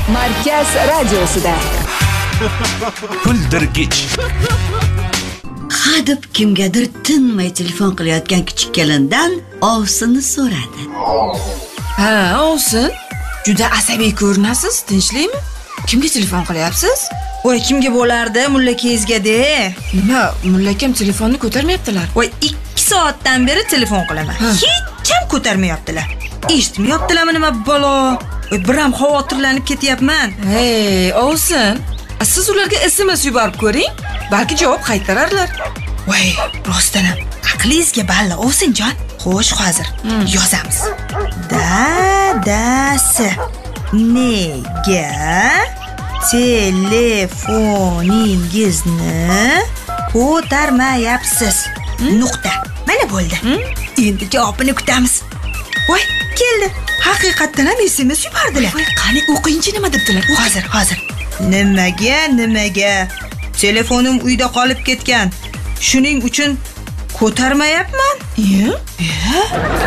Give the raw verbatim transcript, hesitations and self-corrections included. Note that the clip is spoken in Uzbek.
Markaz radiosida. Kuldirgich. Hadeb kimgadir tinmay telefon qilayotgan kichik kelindan ovsini so'radi. Ha, ovsin. Juda asabiy ko'rinasiz, tinchlikmi? Kimga telefon qilyapsiz? Voy, kimga bo'lardi? Mulla Kezga-de. Nima, mullakam telefonni ko'tarmayaptilar. Voy, ikki soatdan beri telefon qilaman. Hech kim ko'tarmayaptilar. Eshitmayaptilarmi nima balo? Voy, bir ham xavotirlanib ketyapman. Hey, ovsin. Siz ularga S M S yuborib ko'ring. Balki javob qaytararlar. Voy, rostdan ham aqlingizga balla, ovsinjon. Xo'sh, hozir yozamiz. Dadasi nega telefoningizni ko'tarmayapsiz? Nuqta. Mana bo'ldi. Endi javobini kutamiz. Voy, keldi. Haqiqatdan ham S M S yubordilar. Voy, qani o'qingchi nima debdilar? Hozir, hozir. Nimaga, nimaga? Telefonim uyda qolib ketgan. Shuning uchun ko'tarmayapman. Iya?